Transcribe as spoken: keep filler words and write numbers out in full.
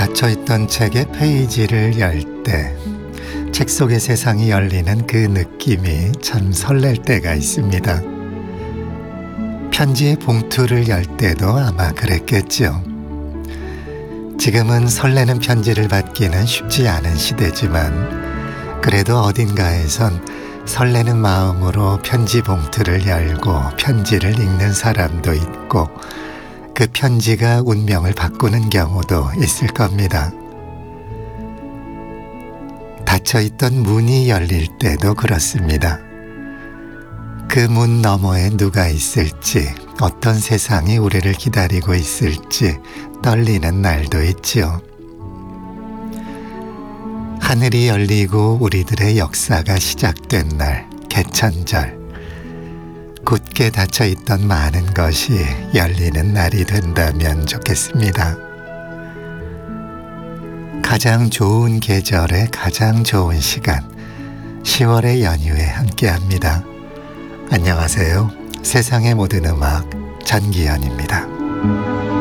닫혀있던 책의 페이지를 열 때 책 속의 세상이 열리는 그 느낌이 참 설렐 때가 있습니다. 편지의 봉투를 열 때도 아마 그랬겠죠. 지금은 설레는 편지를 받기는 쉽지 않은 시대지만 그래도 어딘가에선 설레는 마음으로 편지 봉투를 열고 편지를 읽는 사람도 있고 그 편지가 운명을 바꾸는 경우도 있을 겁니다. 닫혀있던 문이 열릴 때도 그렇습니다. 그 문 너머에 누가 있을지, 어떤 세상이 우리를 기다리고 있을지 떨리는 날도 있지요. 하늘이 열리고 우리들의 역사가 시작된 날, 개천절. 굳게 닫혀있던 많은 것이 열리는 날이 된다면 좋겠습니다. 가장 좋은 계절에 가장 좋은 시간, 시월의 연휴에 함께합니다. 안녕하세요. 세상의 모든 음악 전기현입니다.